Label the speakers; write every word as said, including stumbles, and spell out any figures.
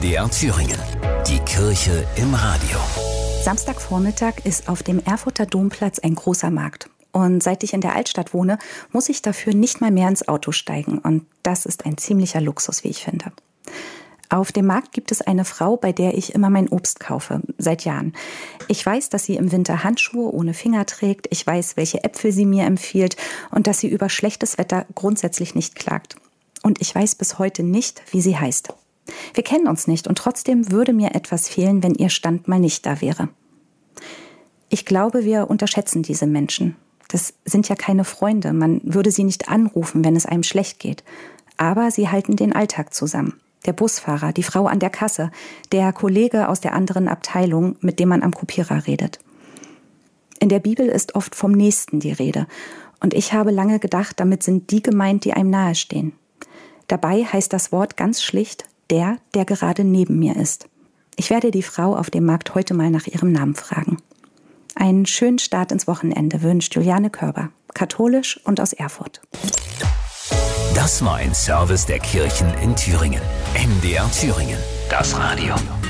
Speaker 1: D R Thüringen. Die Kirche im Radio.
Speaker 2: Samstagvormittag ist auf dem Erfurter Domplatz ein großer Markt. Und seit ich in der Altstadt wohne, muss ich dafür nicht mal mehr ins Auto steigen. Und das ist ein ziemlicher Luxus, wie ich finde. Auf dem Markt gibt es eine Frau, bei der ich immer mein Obst kaufe, seit Jahren. Ich weiß, dass sie im Winter Handschuhe ohne Finger trägt. Ich weiß, welche Äpfel sie mir empfiehlt und dass sie über schlechtes Wetter grundsätzlich nicht klagt. Und ich weiß bis heute nicht, wie sie heißt. Wir kennen uns nicht und trotzdem würde mir etwas fehlen, wenn ihr Stand mal nicht da wäre. Ich glaube, wir unterschätzen diese Menschen. Das sind ja keine Freunde. Man würde sie nicht anrufen, wenn es einem schlecht geht. Aber sie halten den Alltag zusammen. Der Busfahrer, die Frau an der Kasse, der Kollege aus der anderen Abteilung, mit dem man am Kopierer redet. In der Bibel ist oft vom Nächsten die Rede. Und ich habe lange gedacht, damit sind die gemeint, die einem nahestehen. Dabei heißt das Wort ganz schlicht, der, der gerade neben mir ist. Ich werde die Frau auf dem Markt heute mal nach ihrem Namen fragen. Einen schönen Start ins Wochenende wünscht Juliane Körber, katholisch und aus Erfurt.
Speaker 1: Das war ein Service der Kirchen in Thüringen. M D R Thüringen, das Radio.